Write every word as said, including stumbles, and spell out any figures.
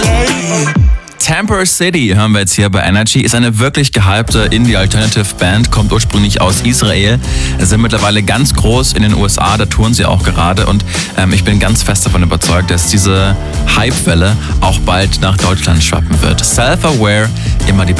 Tamper City hören wir jetzt hier bei Energy. Ist eine wirklich gehypte Indie-Alternative-Band, kommt ursprünglich aus Israel, sind mittlerweile ganz groß in den U S A, da touren sie auch gerade und ähm, ich bin ganz fest davon überzeugt, dass diese Hype-Welle auch bald nach Deutschland schwappen wird. Self-Aware, immer die